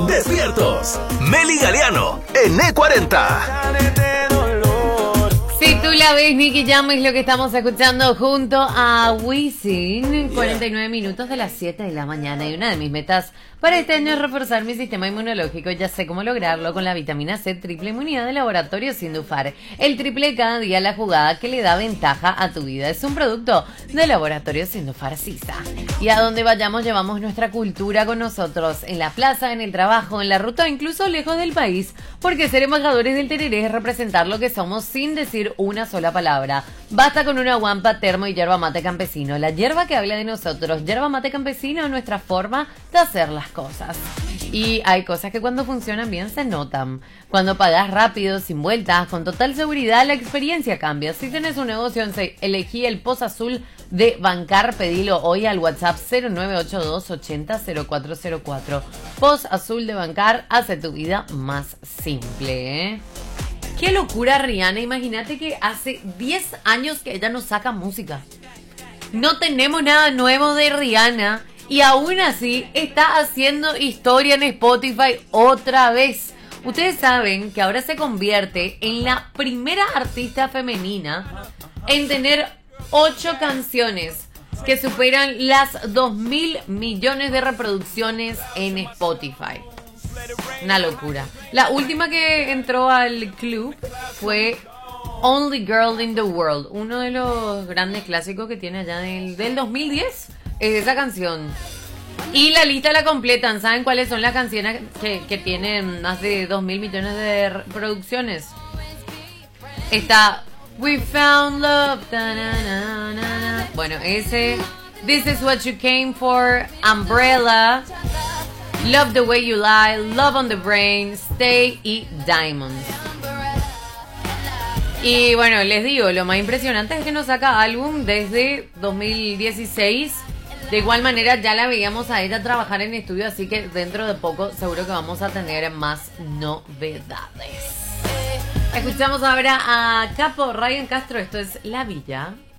Despiertos. Meli Galeano en E40. Si tú la ves, Nicky Jam es lo que estamos escuchando junto a Wisin. 49 minutos de las 7 de la mañana. Y una de mis metas para este año es reforzar mi sistema inmunológico. Ya sé cómo lograrlo con la vitamina C triple inmunidad de Laboratorio Sindufar. El triple cada día la jugada que le da ventaja a tu vida. Es un producto de Laboratorio Sindufar Sisa. Y a donde vayamos llevamos nuestra cultura con nosotros. En la plaza, en el trabajo, en la ruta, incluso lejos del país. Porque ser embajadores del tereré es representar lo que somos sin decir una sola palabra. Basta con una guampa, termo y yerba mate campesino. La hierba que habla de nosotros. Yerba mate campesino, nuestra forma de hacer las cosas. Y hay cosas que cuando funcionan bien se notan. Cuando pagas rápido, sin vueltas, con total seguridad, la experiencia cambia. Si tienes un negocio, elegí el POS Azul de Bancar. Pedilo hoy al WhatsApp 0982 80 0404. POS Azul de Bancar hace tu vida más simple, ¿eh? Qué locura, Rihanna. Imagínate que hace 10 años que ella no saca música. No tenemos nada nuevo de Rihanna. Y aún así está haciendo historia en Spotify otra vez. Ustedes saben que ahora se convierte en la primera artista femenina en tener 8 canciones que superan las 2.000 millones de reproducciones en Spotify. Una locura. La última que entró al club fue Only Girl in the World, uno de los grandes clásicos que tiene allá del 2010. Es esa canción. Y la lista la completan. ¿Saben cuáles son las canciones que tienen más de 2.000 millones de reproducciones? Está We Found Love. Bueno, ese. This Is What You Came For. Umbrella. Love the Way You Lie. Love on the Brain. Stay y Diamonds. Y bueno, les digo, lo más impresionante es que nos saca álbum desde 2016. De igual manera ya la veíamos a ella trabajar en estudio, así que dentro de poco seguro que vamos a tener más novedades. Escuchamos ahora a Capo Ryan Castro, esto es La Villa.